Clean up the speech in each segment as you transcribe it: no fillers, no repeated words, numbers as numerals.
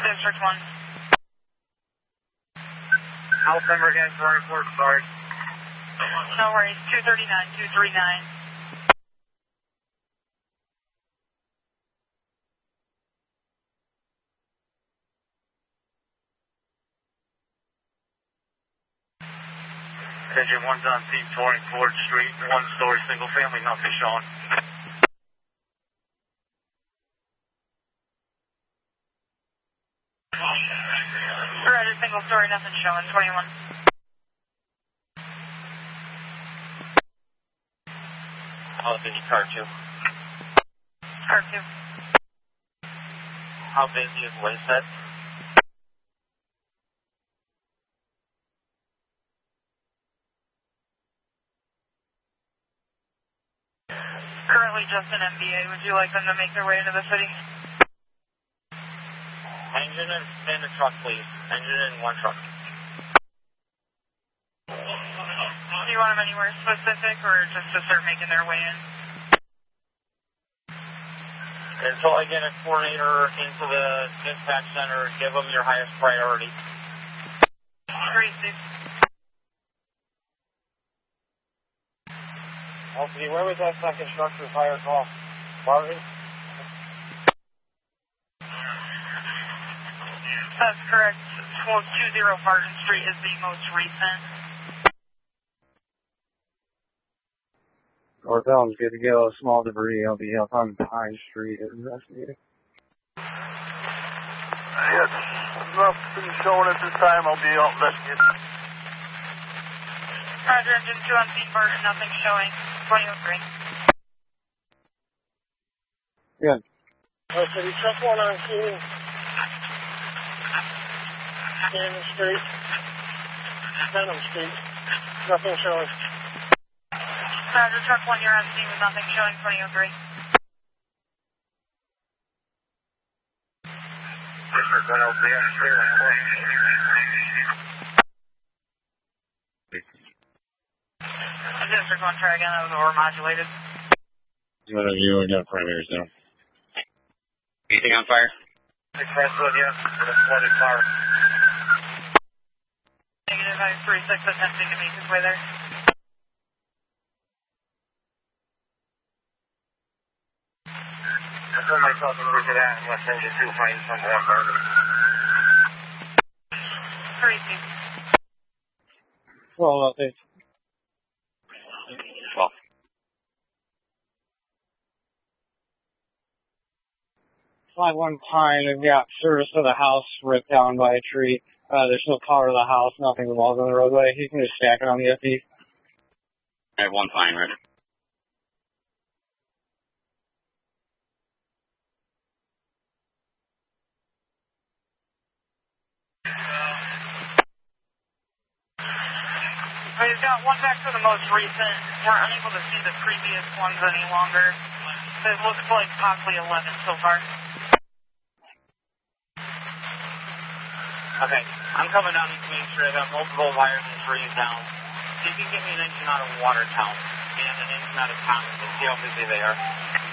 District 1. House number again for report, sorry. No worries, 239, 239. Engine 1's on scene, touring Ford Street, one-story, single-family, nothing showing. Roger, single story, nothing showing, 21. How busy, car 2? Car 2. How busy is Winsett? Currently just an MBA. Would you like them to make their way into the city? Engine in the truck, please. Engine in one truck. Do you want them anywhere specific or just to start making their way in? Until I get a coordinator into the dispatch center, give them your highest priority. Tracy. Okay, where was that second structure fire call? Barton? That's correct. 1220 Barton Street is the most recent. Northbound's good to go. Small debris. I'll be up on Pine Street investigating. Yes, nothing showing at this time. I'll be out investigating. Roger, engine 2 on scene, Barton, nothing showing. 2003. Good. City truck 1 on scene. Cannon Street. Denham Street. Nothing showing. Roger, truck 1, you're on scene with nothing showing, 2003. District 1 LZ, clear on point. District 1, try again, that was overmodulated. What have you got primaries now? Anything on fire? Crestwood, yes, with a flooded car. Negative 536 attempting to make his way there. I told myself to look at that unless engine 2 finds some more murder. Tracy. Well, update. 12. 5-1 Pine, we've got service to the house ripped down by a tree. There's no power to the house, nothing involved on the roadway. You can just stack it on the FD. I have 1 Pine, right? We've got one back to the most recent. We're unable to see the previous ones any longer. It looks like possibly 11 so far. Okay, I'm coming down East Main Street. I got multiple wires and trees down. See if you can get me an engine out of Watertown and an engine out of Thomas and see how busy they are.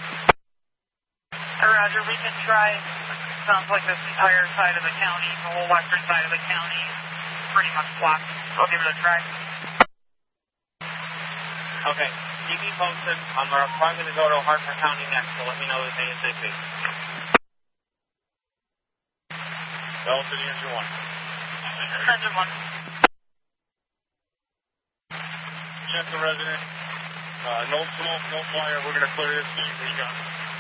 Roger, we can try. Sounds like this entire side of the county, the whole western side of the county, pretty much blocked. I'll give it a try. Okay, keep me posted. I'm probably going to go to Hartford County next, so let me know this ASAP. Delta to engine 1. Engine 1. Check the resident. No smoke, no fire. We're going to clear this scene. What do you got?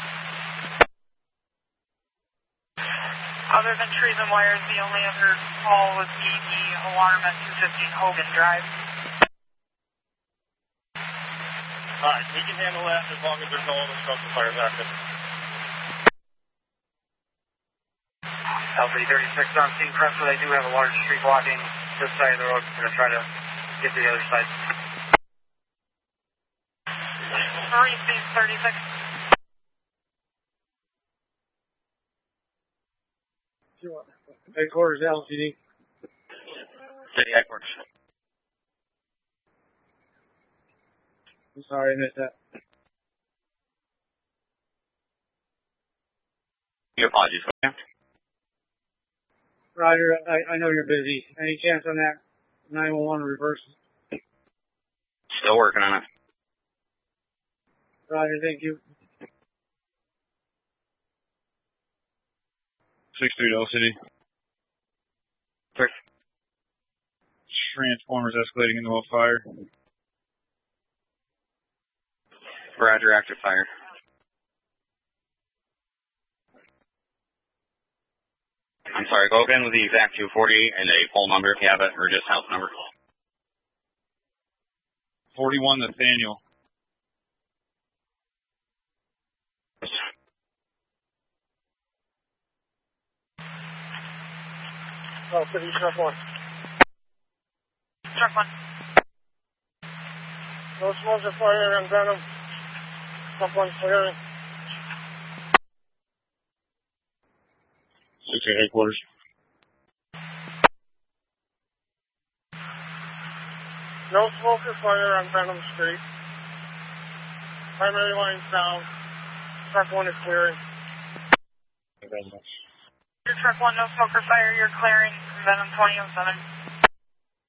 Other than trees and wires, the only other call was the alarm at 215 Hogan Drive. Alright, we can handle that as long as there's no other structure fires active. LV36 on scene, Crestwood. I do have a large tree blocking this side of the road. I'm going to try to get to the other side. Receive 36. Headquarters LCD. City headquarters. I'm sorry I missed that. Your apologies. Roger, I know you're busy. Any chance on that 911 reverse? Still working on it. Roger, thank you. 6-3 L City. Sir. Transformers escalating into a fire. Roger, active fire. I'm sorry, go again with the exact 240 and a pole number if you have it, or just house number. 41 Nathaniel. Oh, City Truck 1. Truck 1. No smoke or fire on Venom. Truck 1 clearing. 6-8 headquarters. No smoke or fire on Venom Street. Primary line's down. Truck 1 is clearing. Truck 1, no smoke or fire. You're clearing Venom 2007.